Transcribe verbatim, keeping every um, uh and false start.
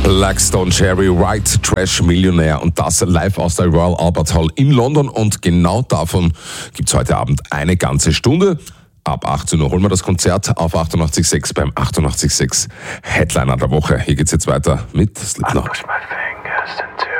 Blackstone Cherry White Trash Millionär und das live aus der Royal Albert Hall in London und genau davon gibt es heute Abend eine ganze Stunde. Ab achtzehn Uhr holen wir das Konzert auf achtundachtzig Komma sechs beim achtundachtzig Komma sechs Headliner der Woche. Hier geht's jetzt weiter mit Slipknot.